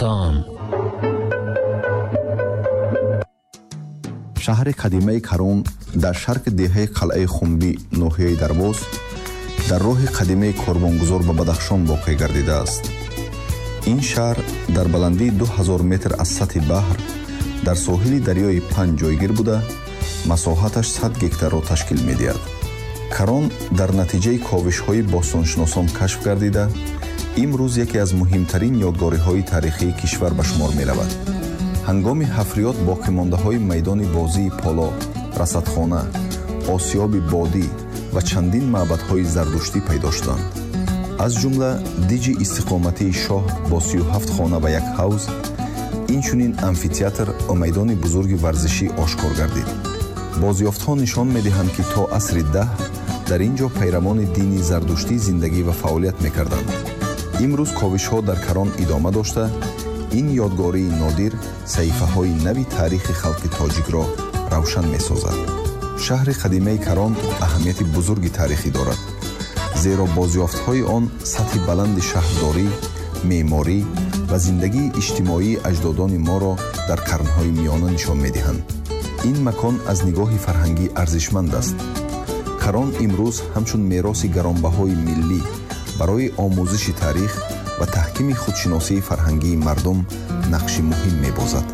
بوستان. шаҳри қадимаи Карон дар шарқи деҳаи қалъаи Хунбӣ ноҳияи Дарвоз дар роҳи қадимаи корбонгузор ба Бадахшон воқеъ гардидааст. ин шаҳр дар баландии 2000 метр аз сатҳи баҳр дар соҳили дарёи Панҷ ҷойгир буда, масоҳаташ 100 гектарро ташкил медиҳад. Карон дар натиҷаи ковишҳои бостоншиносон кашф гардида, имрӯз яке аз муҳимтарин ёдгориҳои таърихии кишвар ба шумор меравад. ҳангоми ҳафриёт боқимондаҳои майдони бозии поло, расадхона, осиёби бодӣ ва чандин маъбадҳои зардуштӣ пайдо шуданд. аз ҷумла диҷи истиқоматии шоҳ бо 37 хона ва як ҳавз, инчунин амфитеатр ва майдони бузурги варзишӣ ошкор гардид. бозёфтҳо нишон медиҳанд, ки то асри 10 дар ин ҷо пайравони дини зардуштӣ зиндагӣ ва фаъолият мекарданд. имрӯз ковишҳо дар Карон идома дошта, ин ёдгории нодир саҳифаҳои нави таърихи халқи тоҷикро равшан месозад. шаҳри қадимаи Карон аҳамияти бузурги таърихӣ дорад, зеро бозёфтҳои он сатҳи баланди шаҳрдорӣ, меъморӣ ва зиндагии иҷтимоии аҷдодони моро дар қарнҳои миёна нишон медиҳанд. ин макон аз нигоҳи фарҳангӣ арзишманд аст. Карон имрӯз ҳамчун мероси гаронбаҳои миллӣ барои омӯзиши таърих ва таҳкими худшиносии фарҳангии мардум нақши муҳим мебозад.